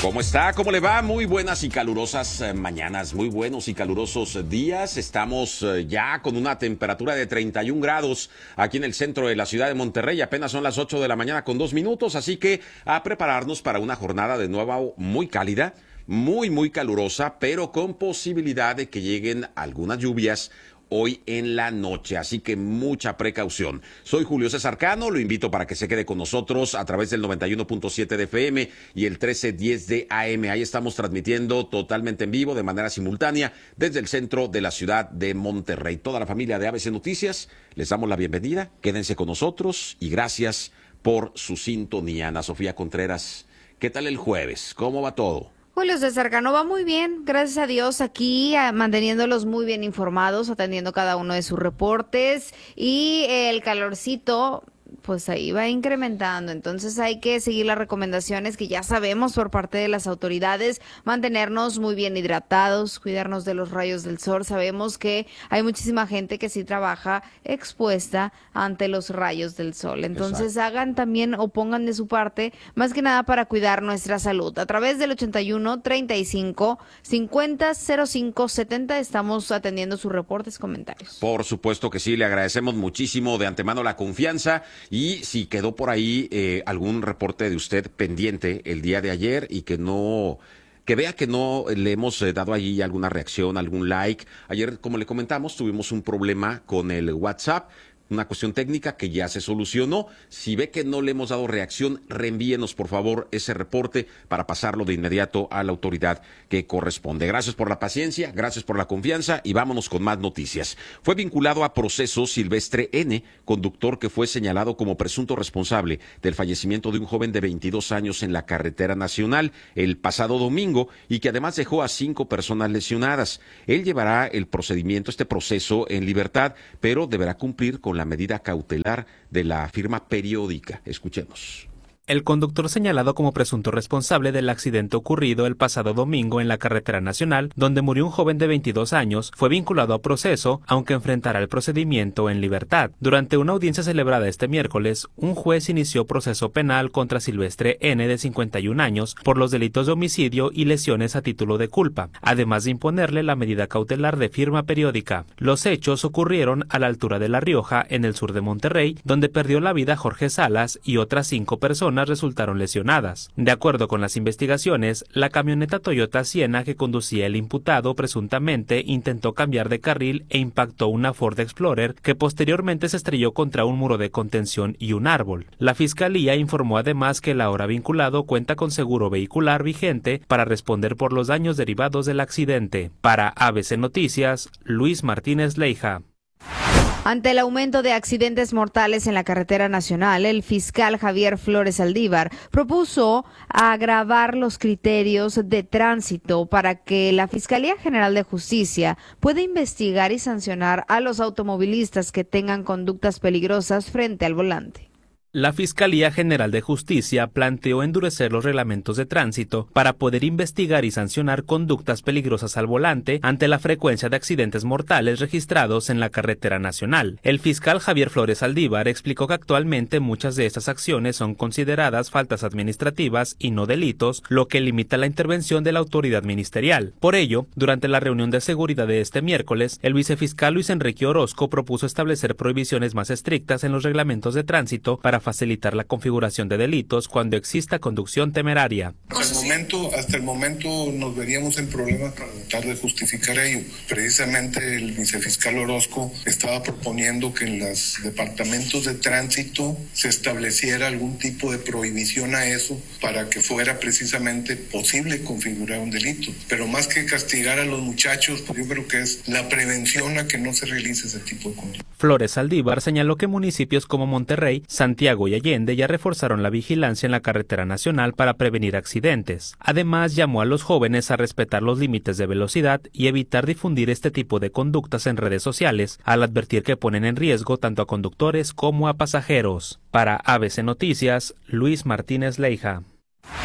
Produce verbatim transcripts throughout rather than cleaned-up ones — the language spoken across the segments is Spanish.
¿Cómo está? ¿Cómo le va? Muy buenas y calurosas eh, mañanas, muy buenos y calurosos días. Estamos eh, ya con una temperatura de treinta y un grados aquí en el centro de la ciudad de Monterrey. Apenas son las ocho de la mañana con dos minutos, así que a prepararnos para una jornada de nuevo muy cálida, muy, muy calurosa, pero con posibilidad de que lleguen algunas lluvias hoy en la noche, así que mucha precaución. Soy Julio César Cano, lo invito para que se quede con nosotros a través del noventa y uno punto siete de F M y el trece diez de A M. Ahí estamos transmitiendo totalmente en vivo, de manera simultánea, desde el centro de la ciudad de Monterrey. Toda la familia de A B C Noticias, les damos la bienvenida, quédense con nosotros y gracias por su sintonía. Ana Sofía Contreras, ¿qué tal el jueves? ¿Cómo va todo? Julio César Cano, va muy bien, gracias a Dios, aquí a, manteniéndolos muy bien informados, atendiendo cada uno de sus reportes y el calorcito pues ahí va incrementando, entonces hay que seguir las recomendaciones que ya sabemos por parte de las autoridades, mantenernos muy bien hidratados, cuidarnos de los rayos del sol. Sabemos que hay muchísima gente que sí trabaja expuesta ante los rayos del sol, entonces Exacto. hagan también o pongan de su parte, más que nada para cuidar nuestra salud. A través del ochenta y uno, treinta y cinco, cincuenta, cero cinco, setenta estamos atendiendo sus reportes, comentarios. Por supuesto que sí, le agradecemos muchísimo de antemano la confianza. Y si quedó por ahí eh, algún reporte de usted pendiente el día de ayer y que no, que vea que no le hemos eh, dado allí alguna reacción, algún like. Ayer, como le comentamos, tuvimos un problema con el WhatsApp, una cuestión técnica que ya se solucionó. Si ve que no le hemos dado reacción, reenvíenos por favor ese reporte para pasarlo de inmediato a la autoridad que corresponde. Gracias por la paciencia, gracias por la confianza y vámonos con más noticias. Fue vinculado a proceso Silvestre N., conductor que fue señalado como presunto responsable del fallecimiento de un joven de veintidós años en la carretera nacional el pasado domingo y que además dejó a cinco personas lesionadas. Él llevará el procedimiento, este proceso en libertad, pero deberá cumplir con la medida cautelar de la firma periódica. Escuchemos. El conductor señalado como presunto responsable del accidente ocurrido el pasado domingo en la carretera nacional, donde murió un joven de veintidós años, fue vinculado a proceso, aunque enfrentará el procedimiento en libertad. Durante una audiencia celebrada este miércoles, un juez inició proceso penal contra Silvestre N., de cincuenta y un años, por los delitos de homicidio y lesiones a título de culpa, además de imponerle la medida cautelar de firma periódica. Los hechos ocurrieron a la altura de La Rioja, en el sur de Monterrey, donde perdió la vida Jorge Salas y otras cinco personas resultaron lesionadas. De acuerdo con las investigaciones, la camioneta Toyota Siena que conducía el imputado presuntamente intentó cambiar de carril e impactó una Ford Explorer que posteriormente se estrelló contra un muro de contención y un árbol. La fiscalía informó además que el ahora vinculado cuenta con seguro vehicular vigente para responder por los daños derivados del accidente. Para A B C Noticias, Luis Martínez Leija. Ante el aumento de accidentes mortales en la carretera nacional, el fiscal Javier Flores Saldívar propuso agravar los criterios de tránsito para que la Fiscalía General de Justicia pueda investigar y sancionar a los automovilistas que tengan conductas peligrosas frente al volante. La Fiscalía General de Justicia planteó endurecer los reglamentos de tránsito para poder investigar y sancionar conductas peligrosas al volante ante la frecuencia de accidentes mortales registrados en la carretera nacional. El fiscal Javier Flores Saldívar explicó que actualmente muchas de estas acciones son consideradas faltas administrativas y no delitos, lo que limita la intervención de la autoridad ministerial. Por ello, durante la reunión de seguridad de este miércoles, el vicefiscal Luis Enrique Orozco propuso establecer prohibiciones más estrictas en los reglamentos de tránsito para facilitar la configuración de delitos cuando exista conducción temeraria. Hasta el momento, hasta el momento nos veríamos en problemas para tratar de justificar ello. Precisamente el vicefiscal Orozco estaba proponiendo que en los departamentos de tránsito se estableciera algún tipo de prohibición a eso para que fuera precisamente posible configurar un delito. Pero más que castigar a los muchachos, pues yo creo que es la prevención a que no se realice ese tipo de conducta. Flores Saldívar señaló que municipios como Monterrey, Santiago y Allende ya reforzaron la vigilancia en la carretera nacional para prevenir accidentes. Además, llamó a los jóvenes a respetar los límites de velocidad y evitar difundir este tipo de conductas en redes sociales, al advertir que ponen en riesgo tanto a conductores como a pasajeros. Para A B C Noticias, Luis Martínez Leija.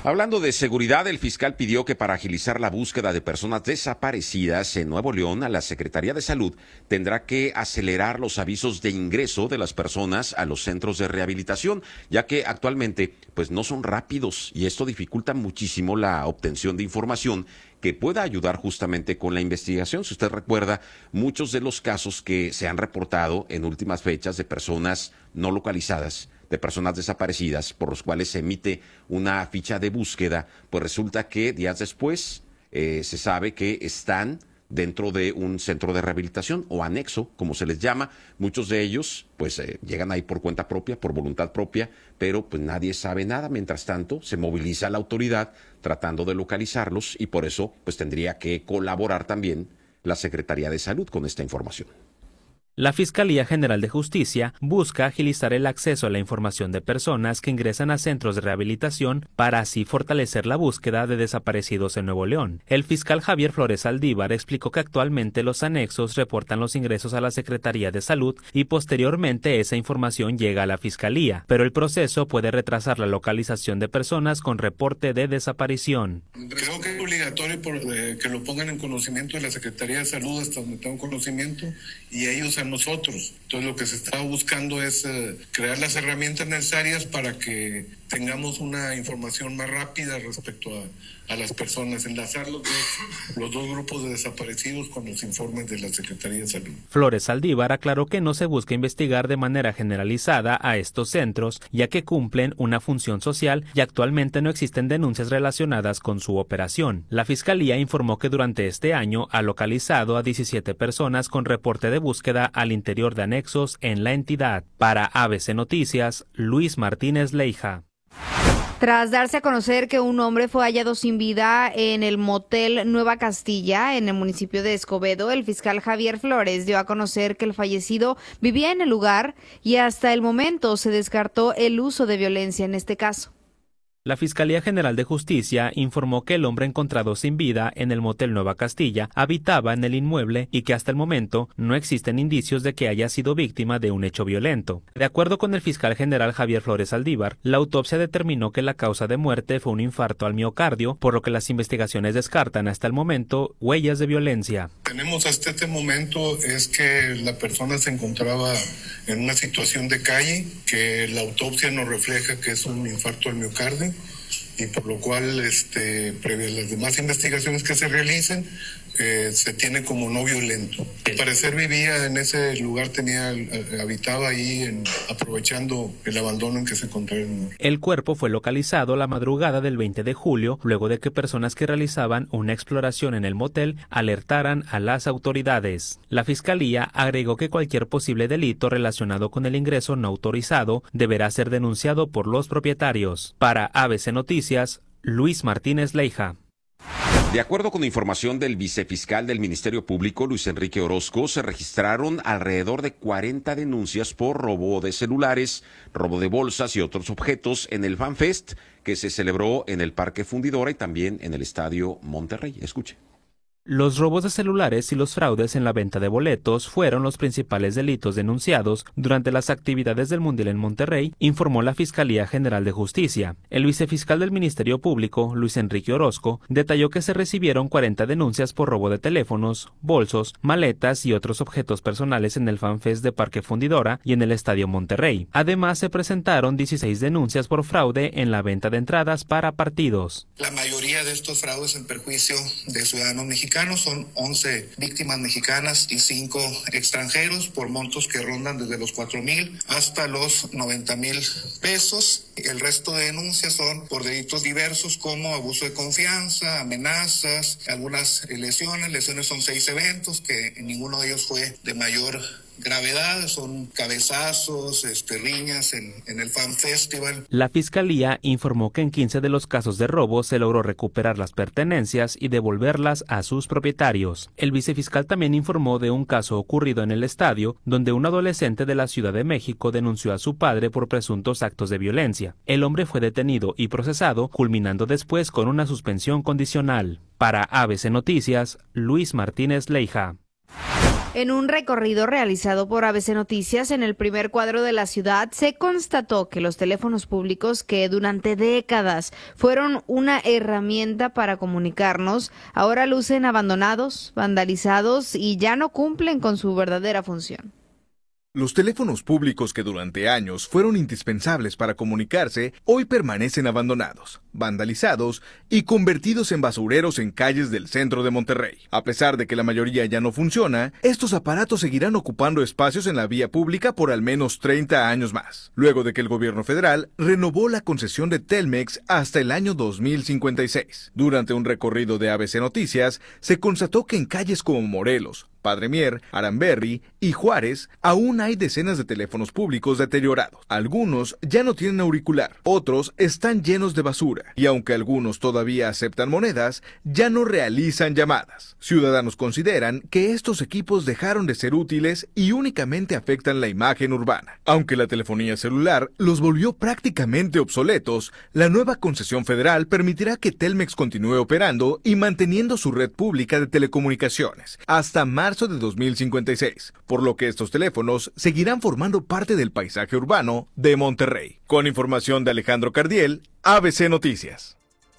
Hablando de seguridad, el fiscal pidió que para agilizar la búsqueda de personas desaparecidas en Nuevo León, a la Secretaría de Salud tendrá que acelerar los avisos de ingreso de las personas a los centros de rehabilitación, ya que actualmente pues no son rápidos y esto dificulta muchísimo la obtención de información que pueda ayudar justamente con la investigación. Si usted recuerda, muchos de los casos que se han reportado en últimas fechas de personas no localizadas, de personas desaparecidas, por los cuales se emite una ficha de búsqueda, pues resulta que días después eh, se sabe que están dentro de un centro de rehabilitación o anexo, como se les llama. Muchos de ellos pues eh, llegan ahí por cuenta propia, por voluntad propia, pero pues nadie sabe nada. Mientras tanto, se moviliza la autoridad tratando de localizarlos y por eso pues tendría que colaborar también la Secretaría de Salud con esta información. La Fiscalía General de Justicia busca agilizar el acceso a la información de personas que ingresan a centros de rehabilitación para así fortalecer la búsqueda de desaparecidos en Nuevo León. El fiscal Javier Flores Aldívar explicó que actualmente los anexos reportan los ingresos a la Secretaría de Salud y posteriormente esa información llega a la Fiscalía, pero el proceso puede retrasar la localización de personas con reporte de desaparición. Creo que es obligatorio por, eh, que lo pongan en conocimiento de la Secretaría de Salud hasta donde tengo conocimiento y ellos a nosotros. Entonces lo que se está buscando es eh, crear las herramientas necesarias para que tengamos una información más rápida respecto a, a las personas, enlazar los dos, los dos grupos de desaparecidos con los informes de la Secretaría de Salud. Flores Aldívar aclaró que no se busca investigar de manera generalizada a estos centros, ya que cumplen una función social y actualmente no existen denuncias relacionadas con su operación. La Fiscalía informó que durante este año ha localizado a diecisiete personas con reporte de búsqueda al interior de anexos en la entidad. Para A B C Noticias, Luis Martínez Leija. Tras darse a conocer que un hombre fue hallado sin vida en el motel Nueva Castilla, en el municipio de Escobedo, el fiscal Javier Flores dio a conocer que el fallecido vivía en el lugar y hasta el momento se descartó el uso de violencia en este caso. La Fiscalía General de Justicia informó que el hombre encontrado sin vida en el motel Nueva Castilla habitaba en el inmueble y que hasta el momento no existen indicios de que haya sido víctima de un hecho violento. De acuerdo con el fiscal general Javier Flores Aldívar, la autopsia determinó que la causa de muerte fue un infarto al miocardio, por lo que las investigaciones descartan hasta el momento huellas de violencia. Tenemos hasta este momento es que la persona se encontraba en una situación de calle, que la autopsia nos refleja que es un infarto al miocardio, y por lo cual, este, previo a las demás investigaciones que se realicen, eh, se tiene como no violento. Al parecer vivía en ese lugar, tenía habitaba ahí en, aprovechando el abandono en que se encontraba. El cuerpo fue localizado la madrugada del veinte de julio, luego de que personas que realizaban una exploración en el motel alertaran a las autoridades. La Fiscalía agregó que cualquier posible delito relacionado con el ingreso no autorizado deberá ser denunciado por los propietarios. Para A B C Noticias, Luis Martínez Leija. De acuerdo con información del vicefiscal del Ministerio Público, Luis Enrique Orozco, se registraron alrededor de cuarenta denuncias por robo de celulares, robo de bolsas y otros objetos en el FanFest que se celebró en el Parque Fundidora y también en el Estadio Monterrey. Escuche. Los robos de celulares y los fraudes en la venta de boletos fueron los principales delitos denunciados durante las actividades del Mundial en Monterrey, informó la Fiscalía General de Justicia. El vicefiscal del Ministerio Público, Luis Enrique Orozco, detalló que se recibieron cuarenta denuncias por robo de teléfonos, bolsos, maletas y otros objetos personales en el FanFest de Parque Fundidora y en el Estadio Monterrey. Además, se presentaron dieciséis denuncias por fraude en la venta de entradas para partidos. La mayoría de estos fraudes en perjuicio de ciudadanos mexicanos son once víctimas mexicanas y cinco extranjeros por montos que rondan desde los cuatro mil hasta los noventa mil pesos. El resto de denuncias son por delitos diversos como abuso de confianza, amenazas, algunas lesiones. Lesiones son seis eventos que ninguno de ellos fue de mayor gravedad, son cabezazos, este, riñas en, en el Fan Festival. La Fiscalía informó que en quince de los casos de robo se logró recuperar las pertenencias y devolverlas a sus propietarios. El vicefiscal también informó de un caso ocurrido en el estadio, donde un adolescente de la Ciudad de México denunció a su padre por presuntos actos de violencia. El hombre fue detenido y procesado, culminando después con una suspensión condicional. Para A B C Noticias, Luis Martínez Leija. En un recorrido realizado por A B C Noticias en el primer cuadro de la ciudad, se constató que los teléfonos públicos, que durante décadas fueron una herramienta para comunicarnos, ahora lucen abandonados, vandalizados y ya no cumplen con su verdadera función. Los teléfonos públicos que durante años fueron indispensables para comunicarse, hoy permanecen abandonados, vandalizados y convertidos en basureros en calles del centro de Monterrey. A pesar de que la mayoría ya no funciona, estos aparatos seguirán ocupando espacios en la vía pública por al menos treinta años más, luego de que el gobierno federal renovó la concesión de Telmex hasta el año dos mil cincuenta y seis. Durante un recorrido de A B C Noticias, se constató que en calles como Morelos, Padre Mier, Aramberri y Juárez, aún hay decenas de teléfonos públicos deteriorados. Algunos ya no tienen auricular, otros están llenos de basura, y aunque algunos todavía aceptan monedas, ya no realizan llamadas. Ciudadanos consideran que estos equipos dejaron de ser útiles y únicamente afectan la imagen urbana. Aunque la telefonía celular los volvió prácticamente obsoletos, la nueva concesión federal permitirá que Telmex continúe operando y manteniendo su red pública de telecomunicaciones hasta marzo de dos mil cincuenta y seis, por lo que estos teléfonos seguirán formando parte del paisaje urbano de Monterrey. Con información de Alejandro Cardiel, A B C Noticias.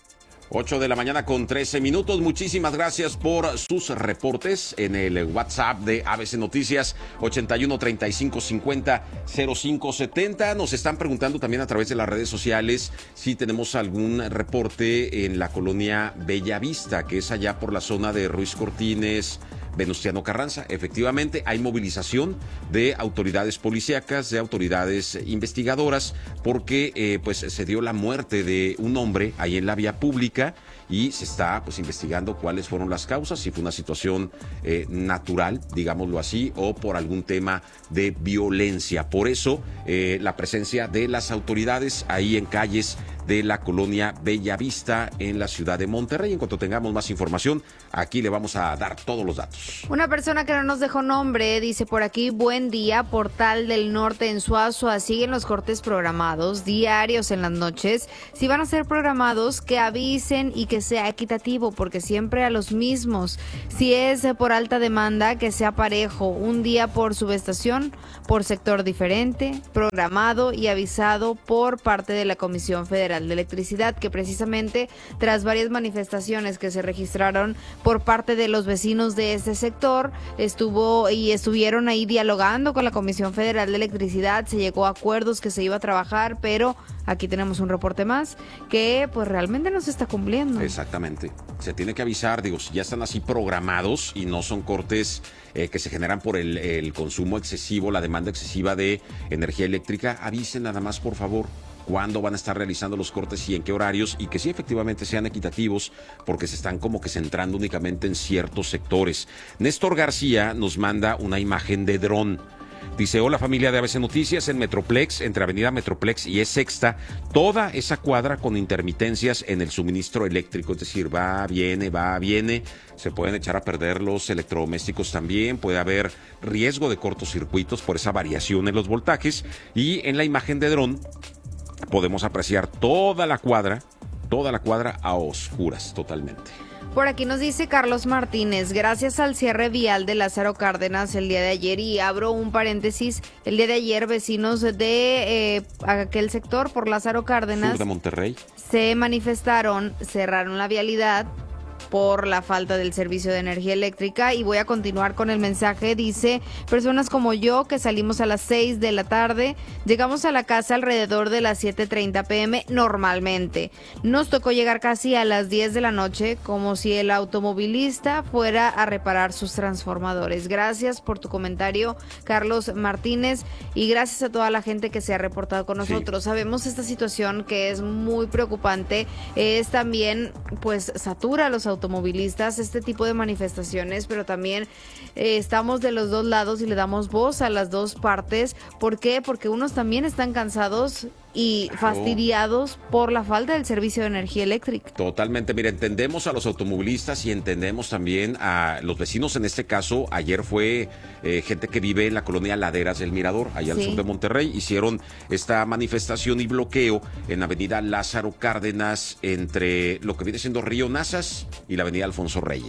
ocho de la mañana con trece minutos. Muchísimas gracias por sus reportes en el WhatsApp de A B C Noticias ochenta y uno, treinta y cinco, cincuenta, cero cinco setenta. Nos están preguntando también a través de las redes sociales si tenemos algún reporte en la colonia Bellavista, que es allá por la zona de Ruiz Cortines, Venustiano Carranza. Efectivamente, hay movilización de autoridades policíacas, de autoridades investigadoras, porque eh, pues se dio la muerte de un hombre ahí en la vía pública y se está pues investigando cuáles fueron las causas, si fue una situación eh, natural, digámoslo así, o por algún tema de violencia. Por eso, eh, la presencia de las autoridades ahí en calles de la colonia Bellavista en la ciudad de Monterrey. En cuanto tengamos más información, aquí le vamos a dar todos los datos. Una persona que no nos dejó nombre dice por aquí: buen día, Portal del Norte en Suazua, siguen los cortes programados diarios en las noches. Si van a ser programados, que avisen y que sea equitativo, porque siempre a los mismos. Si es por alta demanda, que sea parejo, un día por subestación, por sector diferente, programado y avisado por parte de la Comisión Federal de Electricidad, que precisamente tras varias manifestaciones que se registraron por parte de los vecinos de este sector, estuvo y estuvieron ahí dialogando con la Comisión Federal de Electricidad, se llegó a acuerdos que se iba a trabajar, pero aquí tenemos un reporte más que pues realmente no se está cumpliendo. Exactamente, se tiene que avisar, digo, si ya están así programados y no son cortes eh, que se generan por el, el consumo excesivo, la demanda excesiva de energía eléctrica, avisen nada más, por favor, cuándo van a estar realizando los cortes y en qué horarios, y que sí efectivamente sean equitativos, porque se están como que centrando únicamente en ciertos sectores. Néstor García nos manda una imagen de dron. Dice: hola familia de A B C Noticias, en Metroplex, entre Avenida Metroplex y E Sexta, toda esa cuadra con intermitencias en el suministro eléctrico, es decir, va, viene, va, viene, se pueden echar a perder los electrodomésticos también, puede haber riesgo de cortocircuitos por esa variación en los voltajes, y en la imagen de dron podemos apreciar toda la cuadra, toda la cuadra a oscuras totalmente. Por aquí nos dice Carlos Martínez: gracias al cierre vial de Lázaro Cárdenas el día de ayer, y abro un paréntesis, el día de ayer vecinos de eh, aquel sector por Lázaro Cárdenas, sur de Monterrey, se manifestaron, cerraron la vialidad por la falta del servicio de energía eléctrica. Y voy a continuar con el mensaje. Dice: personas como yo que salimos a las seis de la tarde, llegamos a la casa alrededor de las siete treinta pm normalmente. Nos tocó llegar casi a las diez de la noche, como si el automovilista fuera a reparar sus transformadores. Gracias por tu comentario, Carlos Martínez, y gracias a toda la gente que se ha reportado con nosotros. Sí. Sabemos esta situación que es muy preocupante, es también pues satura a los automovilistas automovilistas este tipo de manifestaciones, pero también eh, estamos de los dos lados y le damos voz a las dos partes. ¿Por qué? Porque unos también están cansados y fastidiados por la falta del servicio de energía eléctrica. Totalmente, mira, entendemos a los automovilistas y entendemos también a los vecinos. En este caso, ayer fue eh, gente que vive en la colonia Laderas del Mirador, allá al Sí. sur de Monterrey. Hicieron esta manifestación y bloqueo en la avenida Lázaro Cárdenas, entre lo que viene siendo Río Nazas y la avenida Alfonso Reyes.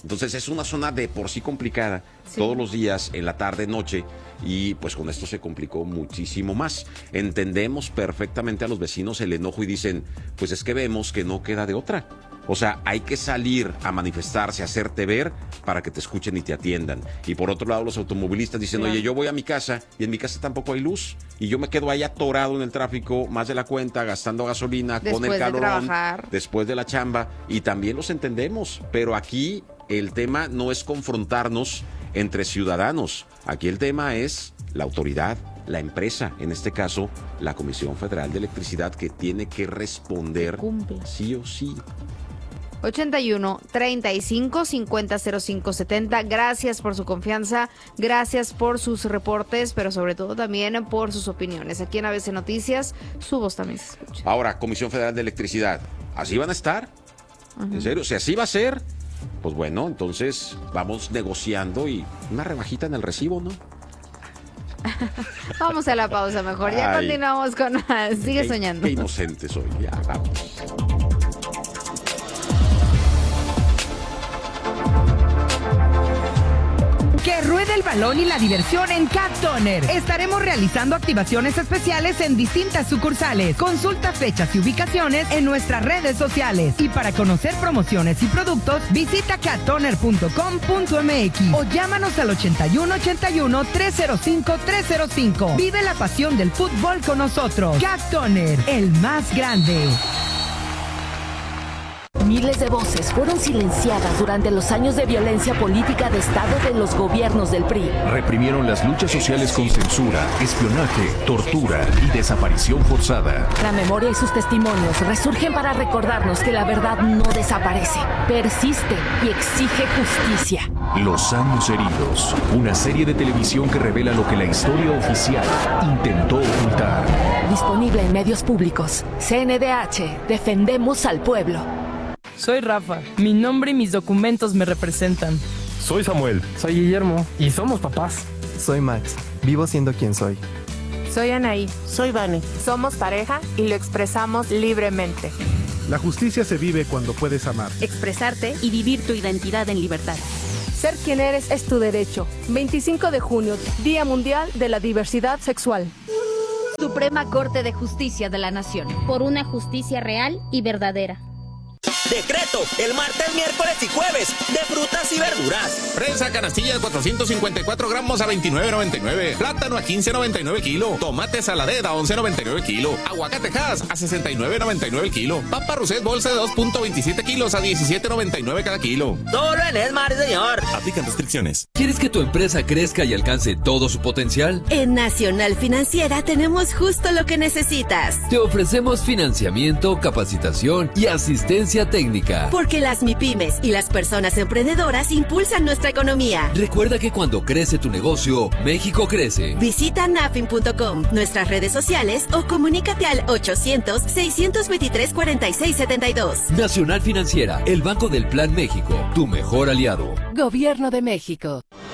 Entonces es una zona de por sí complicada, sí. Todos los días, en la tarde, noche, y pues con esto se complicó muchísimo más. Entendemos perfectamente a los vecinos el enojo y dicen, pues es que vemos que no queda de otra. O sea, hay que salir a manifestarse, a hacerte ver para que te escuchen y te atiendan. Y por otro lado, los automovilistas dicen, claro. Oye, yo voy a mi casa y en mi casa tampoco hay luz. Y yo me quedo ahí atorado en el tráfico, más de la cuenta, gastando gasolina, después con el calorón, de después de la chamba. Y también los entendemos, pero aquí el tema no es confrontarnos entre ciudadanos. Aquí el tema es la autoridad, la empresa, en este caso, la Comisión Federal de Electricidad, que tiene que responder sí o sí. ochenta y uno, treinta y cinco, cincuenta, cero cinco, setenta. Gracias por su confianza, gracias por sus reportes, pero sobre todo también por sus opiniones. Aquí en A B C Noticias, su voz también se escucha. Ahora, Comisión Federal de Electricidad, ¿así van a estar? Uh-huh. ¿En serio? Si así va a ser, pues bueno, entonces vamos negociando y una rebajita en el recibo, ¿no? Vamos a la pausa mejor, ya Ay, continuamos con más. Sigue qué, soñando. Qué inocente soy, ya, vamos. Que ruede el balón y la diversión en Cat Toner. Estaremos realizando activaciones especiales en distintas sucursales. Consulta fechas y ubicaciones en nuestras redes sociales. Y para conocer promociones y productos, visita cat toner punto com punto m x o llámanos al ochenta y uno, ochenta y uno, trescientos cinco, trescientos cinco. Vive la pasión del fútbol con nosotros. Cat Toner, el más grande. Miles de voces fueron silenciadas durante los años de violencia política de Estado de los gobiernos del P R I. Reprimieron las luchas sociales con censura, espionaje, tortura y desaparición forzada. La memoria y sus testimonios resurgen para recordarnos que la verdad no desaparece, persiste y exige justicia. Los años heridos, una serie de televisión que revela lo que la historia oficial intentó ocultar. Disponible en medios públicos. C N D H, defendemos al pueblo. Soy Rafa, mi nombre y mis documentos me representan. Soy Samuel. Soy Guillermo y somos papás. Soy Max, vivo siendo quien soy. Soy Anaí. Soy Vane. Somos pareja y lo expresamos libremente. La justicia se vive cuando puedes amar, expresarte y vivir tu identidad en libertad. Ser quien eres es tu derecho. veinticinco de junio, Día Mundial de la Diversidad Sexual. Suprema Corte de Justicia de la Nación. Por una justicia real y verdadera. Decreto, el martes, miércoles y jueves, de frutas y verduras. Prensa canastilla de cuatrocientos cincuenta y cuatro gramos a veintinueve noventa y nueve. Plátano a quince noventa y nueve kilo. Tomate saladera a once noventa y nueve kilo. Aguacate Hass a sesenta y nueve noventa y nueve el kilo. Papa Roset bolsa de dos punto veintisiete kilos a diecisiete noventa y nueve cada kilo. Solo en Esmar, señor. Aplican restricciones. ¿Quieres que tu empresa crezca y alcance todo su potencial? En Nacional Financiera tenemos justo lo que necesitas. Te ofrecemos financiamiento, capacitación y asistencia técnica. Porque las MIPYMES y las personas emprendedoras impulsan nuestra economía. Recuerda que cuando crece tu negocio, México crece. Visita nafin punto com, nuestras redes sociales o comunícate al ochocientos, seiscientos veintitrés, cuarenta y seis setenta y dos. Nacional Financiera, el Banco del Plan México, tu mejor aliado. Gobierno de México.